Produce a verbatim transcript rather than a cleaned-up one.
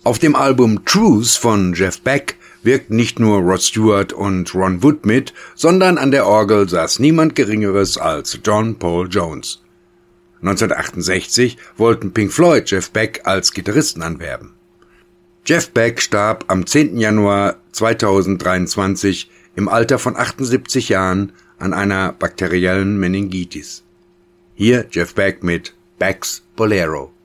Auf dem Album Truth von Jeff Beck wirkten nicht nur Rod Stewart und Ron Wood mit, sondern an der Orgel saß niemand Geringeres als John Paul Jones. neunzehnhundertachtundsechzig wollten Pink Floyd Jeff Beck als Gitarristen anwerben. Jeff Beck starb am zehnten Januar zweitausenddreiundzwanzig im Alter von achtundsiebzig Jahren an einer bakteriellen Meningitis. Hier Jeff Beck mit Beck's Bolero.